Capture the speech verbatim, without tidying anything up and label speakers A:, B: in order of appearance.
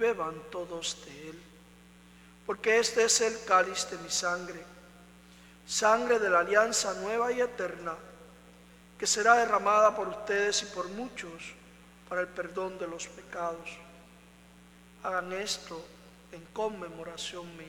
A: beban todos de él. Porque este es el cáliz de mi sangre, sangre de la alianza nueva y eterna, que será derramada por ustedes y por muchos para el perdón de los pecados. Hagan esto en conmemoración mía.